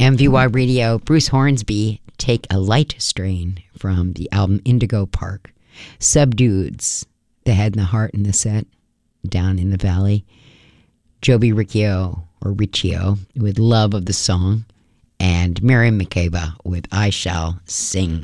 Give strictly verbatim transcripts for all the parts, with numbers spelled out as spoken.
M V Y Radio, Bruce Hornsby, Take a Light Strain from the album Indigo Park. Subdudes, The Head and the Heart in the set, Down in the Valley. Joby Riccio, or Riccio, with Love of the Song. And Miriam Makeba with I Shall Sing.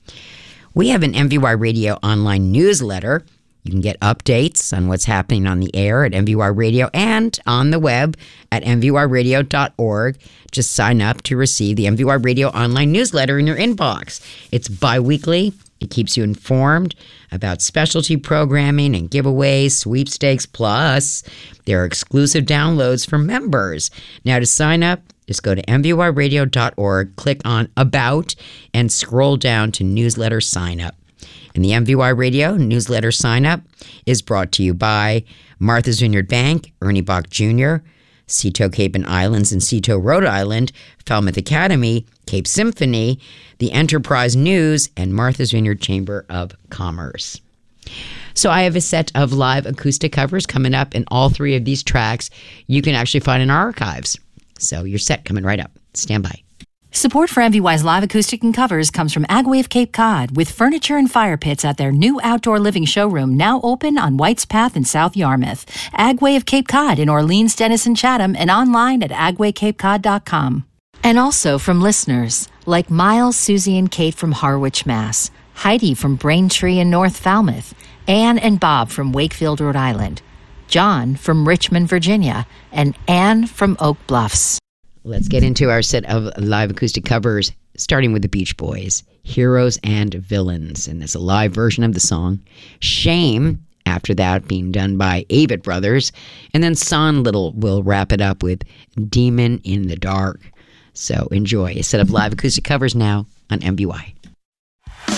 We have an M V Y Radio online newsletter. You can get updates on what's happening on the air at M V Y Radio and on the web at m v y radio dot org. Just sign up to receive the M V Y Radio online newsletter in your inbox. It's bi-weekly. It keeps you informed about specialty programming and giveaways, sweepstakes, plus there are exclusive downloads for members. Now to sign up, just go to m v y radio dot org, click on About, and scroll down to Newsletter Sign Up. And the M V Y Radio newsletter sign up is brought to you by Martha's Vineyard Bank, Ernie Bach Junior, Seto Cape and Islands and Seto, Rhode Island, Falmouth Academy, Cape Symphony, the Enterprise News, and Martha's Vineyard Chamber of Commerce. So I have a set of live acoustic covers coming up, and all three of these tracks you can actually find in our archives. So your set coming right up. Stand by. Support for M V Y's live acoustic and covers comes from Agway of Cape Cod, with furniture and fire pits at their new outdoor living showroom now open on White's Path in South Yarmouth. Agway of Cape Cod in Orleans, Denison, Chatham, and online at agway cape cod dot com. And also from listeners like Miles, Susie, and Kate from Harwich, Mass., Heidi from Braintree in North Falmouth, Anne and Bob from Wakefield, Rhode Island, John from Richmond, Virginia, and Anne from Oak Bluffs. Let's get into our set of live acoustic covers, starting with the Beach Boys, Heroes and Villains. And it's a live version of the song. Shame, after that, being done by Avett Brothers. And then Son Little will wrap it up with Demon in the Dark. So enjoy a set of live acoustic covers now on M V Y.